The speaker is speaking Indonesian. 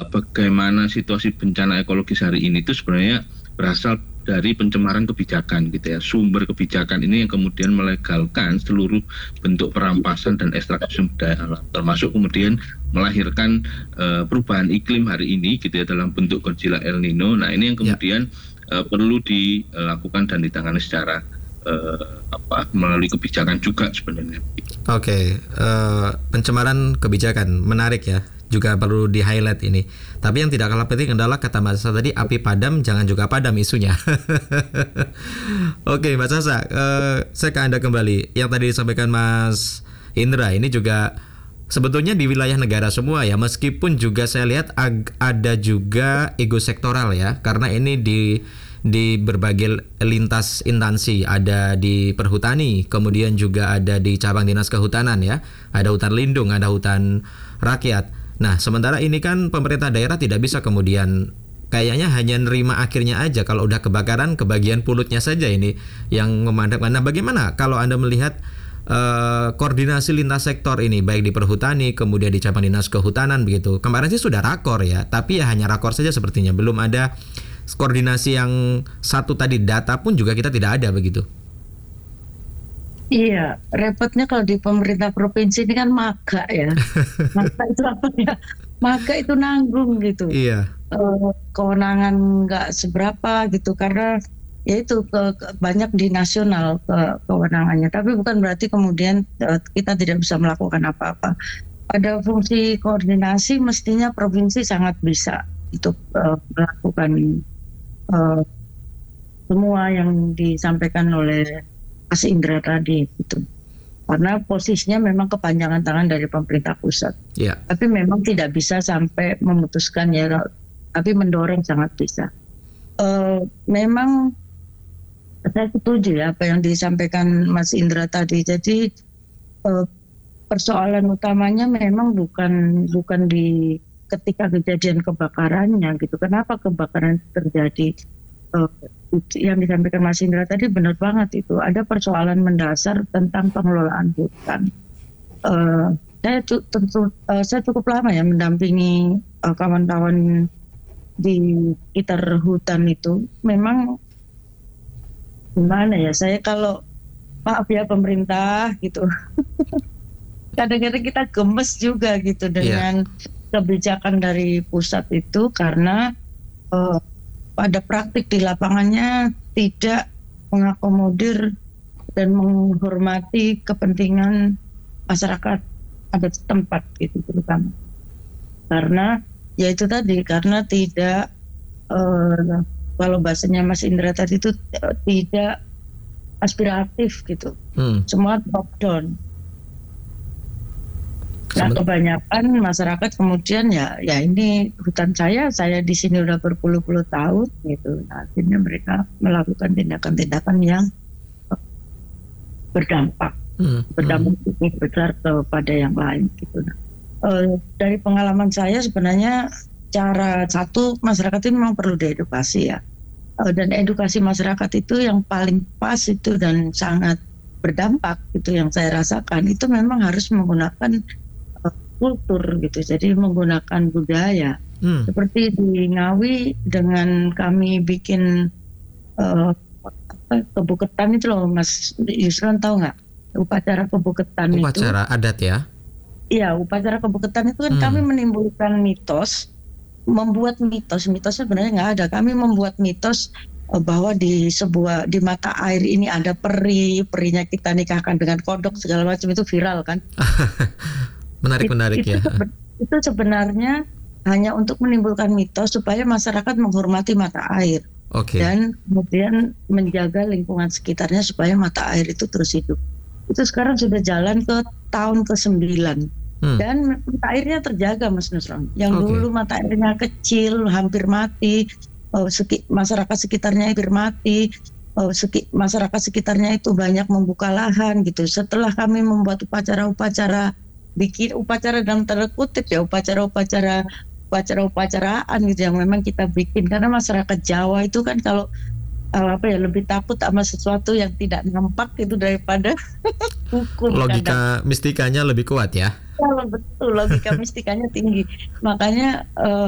bagaimana situasi bencana ekologis hari ini itu sebenarnya berasal dari pencemaran kebijakan gitu ya. Sumber kebijakan ini yang kemudian melegalkan seluruh bentuk perampasan dan ekstraksi sumber daya alam, termasuk kemudian melahirkan perubahan iklim hari ini gitu ya dalam bentuk Godzilla El Nino. Nah ini yang kemudian perlu dilakukan dan ditangani secara melalui kebijakan juga sebenarnya. Oke, pencemaran kebijakan menarik ya, juga perlu di highlight ini. Tapi yang tidak kalah penting adalah kata Mbak Sasa tadi, api padam jangan juga padam isunya. Oke Mbak Sasa, saya ke Anda kembali. Yang tadi disampaikan Mas Indra ini juga sebetulnya di wilayah negara semua ya, meskipun juga saya lihat ada juga ego sektoral ya, karena ini di berbagai lintas instansi, ada di perhutani, kemudian juga ada di cabang dinas kehutanan ya, ada hutan lindung, ada hutan rakyat. Nah sementara ini kan pemerintah daerah tidak bisa kemudian kayaknya hanya nerima akhirnya aja, kalau udah kebakaran kebagian pulutnya saja ini yang memandangkan. Nah bagaimana kalau Anda melihat koordinasi lintas sektor ini, baik di perhutani kemudian di cabang dinas kehutanan begitu? Kemarin sih sudah rakor ya, tapi ya hanya rakor saja sepertinya, belum ada koordinasi yang satu tadi, data pun juga kita tidak ada begitu. Iya, repotnya kalau di pemerintah provinsi ini kan maga ya. Maga itu apa ya? Maga itu nanggung gitu. Iya. Kewenangan nggak seberapa gitu, karena ya itu banyak di nasional kewenangannya. Tapi bukan berarti kemudian kita tidak bisa melakukan apa-apa. Pada fungsi koordinasi mestinya provinsi sangat bisa untuk melakukan semua yang disampaikan oleh Mas Indra tadi gitu. Karena posisinya memang kepanjangan tangan dari pemerintah pusat. Yeah. Tapi memang tidak bisa sampai memutuskan ya, tapi mendorong sangat bisa. Memang saya setuju ya apa yang disampaikan Mas Indra tadi. Jadi persoalan utamanya memang bukan di ketika kejadian kebakarannya gitu. Kenapa kebakaran terjadi? Yang disampaikan Mas Indra tadi benar banget itu. Ada persoalan mendasar tentang pengelolaan hutan. Saya cukup lama ya mendampingi kawan-kawan di sekitar hutan itu. Memang gimana ya, saya kalau maaf ya pemerintah gitu. Kadang-kadang kita gemes juga gitu dengan kebijakan dari pusat itu, karena pada praktik di lapangannya tidak mengakomodir dan menghormati kepentingan masyarakat adat setempat gitu terutama. Karena ya itu tadi, karena tidak kalau bahasanya Mas Indra tadi itu tidak aspiratif gitu. Semua top down. Nah kebanyakan masyarakat kemudian ya ini hutan saya di sini udah berpuluh-puluh tahun gitu. Nah, akhirnya mereka melakukan tindakan-tindakan yang berdampak cukup besar kepada yang lain gitu. Nah, dari pengalaman saya sebenarnya cara satu, masyarakat itu memang perlu diedukasi ya. Dan edukasi masyarakat itu yang paling pas itu dan sangat berdampak gitu yang saya rasakan itu memang harus menggunakan kultur gitu, jadi menggunakan budaya. Seperti di Ngawi dengan kami bikin kebuketan itu loh, Mas Yusron tahu nggak? Upacara kebuketan itu. Upacara adat ya? Iya, upacara kebuketan itu kan kami menimbulkan mitos, membuat mitosnya sebenarnya nggak ada. Kami membuat mitos bahwa di mata air ini ada perinya kita nikahkan dengan kodok segala macam, itu viral kan? Menarik ya. Itu sebenarnya hanya untuk menimbulkan mitos supaya masyarakat menghormati mata air. Dan kemudian menjaga lingkungan sekitarnya supaya mata air itu terus hidup. Itu sekarang sudah jalan ke tahun ke-9. Dan mata airnya terjaga Mas Nusron. Yang dulu mata airnya kecil, hampir mati, masyarakat sekitarnya hampir mati, masyarakat sekitarnya itu banyak membuka lahan gitu. Setelah kami membuat upacara-upacara, bikin upacara dalam tanda kutip ya, upacara-upacaraan gitu yang memang kita bikin, karena masyarakat Jawa itu kan kalau lebih takut sama sesuatu yang tidak nampak itu daripada hukum. Logika mistikanya lebih kuat ya. Betul, logika mistikanya tinggi. Makanya